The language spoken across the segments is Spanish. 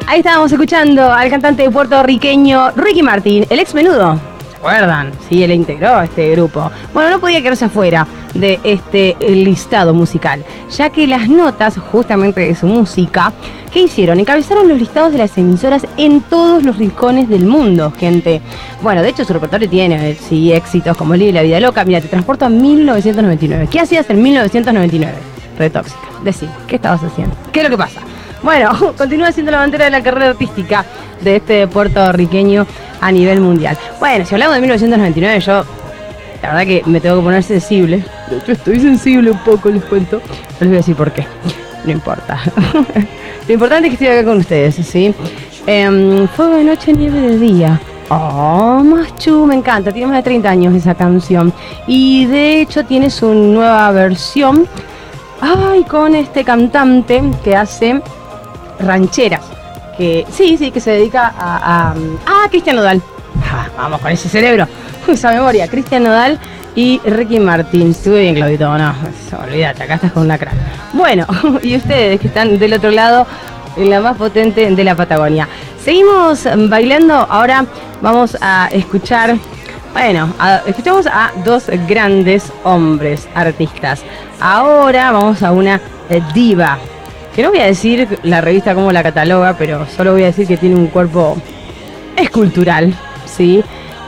Ahí estábamos escuchando al cantante puertorriqueño Ricky Martin, el ex Menudo. ¿Se acuerdan? Sí, él integró este grupo. Bueno, no podía quedarse afuera de este listado musical, ya que las notas justamente de su música, ¿qué hicieron? Encabezaron los listados de las emisoras en todos los rincones del mundo, gente. Bueno, de hecho su repertorio tiene, sí, éxitos como Libre la Vida Loca. Mira, te transporto a 1999. ¿Qué hacías en 1999? Re tóxica. Decí, ¿qué estabas haciendo? ¿Qué es lo que pasa? Bueno, continúa siendo la bandera de la carrera artística de este puertorriqueño a nivel mundial. Bueno, si hablamos de 1999, yo la verdad que me tengo que poner sensible. De hecho, estoy sensible un poco, les cuento. No les voy a decir por qué. No importa. Lo importante es que estoy acá con ustedes, ¿sí? Fuego de noche, nieve de día. Oh, Machu, me encanta. Tiene más de 30 años esa canción. Y de hecho tiene su nueva versión. Ay, con este cantante que hace rancheras. Que sí, que se dedica a Cristian Nodal. Vamos con ese cerebro, esa memoria. Cristian Nodal y Ricky Martin. Estuve bien, Claudito, no, olvídate, acá estás con una crack. Bueno, y ustedes que están del otro lado, en la más potente de la Patagonia. Seguimos bailando, ahora vamos a escuchar, escuchamos a dos grandes hombres artistas. Ahora vamos a una diva, que no voy a decir la revista cómo la cataloga, pero solo voy a decir que tiene un cuerpo escultural, ¿sí?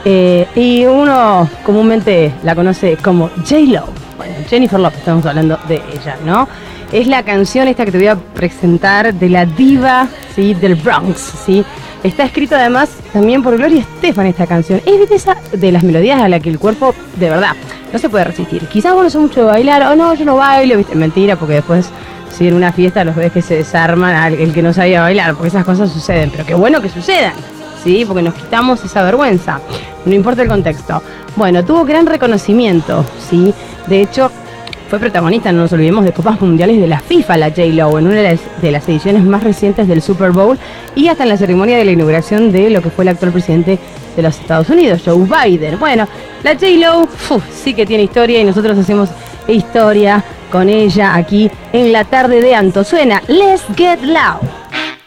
Y uno comúnmente la conoce como J-Lo. Bueno, Jennifer Lopez, estamos hablando de ella, ¿no? Es la canción esta que te voy a presentar de la diva, ¿sí? Del Bronx, ¿sí? Está escrito además también por Gloria Estefan esta canción. Es esa de las melodías a la que el cuerpo, de verdad, no se puede resistir. Quizás vos no sos mucho de bailar, o no, yo no bailo, ¿viste? Mentira, porque después, si en una fiesta los ves que se desarman el que no sabía bailar, porque esas cosas suceden, pero qué bueno que sucedan, ¿sí? Porque nos quitamos esa vergüenza, no importa el contexto. Bueno, tuvo gran reconocimiento, ¿sí? De hecho, fue protagonista, no nos olvidemos, de Copas Mundiales de la FIFA, la J-Lo, en una de las ediciones más recientes del Super Bowl y hasta en la ceremonia de la inauguración de lo que fue el actual presidente de los Estados Unidos, Joe Biden. Bueno, la J-Lo sí que tiene historia y nosotros hacemos historia con ella aquí en la tarde de Anto. Suena Let's Get Loud.